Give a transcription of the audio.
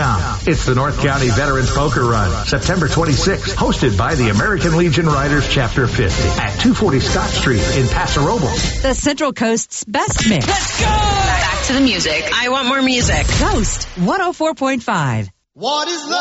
PokerRun.com. It's the North County Veterans Poker Run, September 26th, hosted by the American Legion Riders Chapter 50 at 240 Scott Street in Paso Robles. The Central Coast's best mix. Let's go! Back to the music. I want more music. Ghost 104.5. What is love?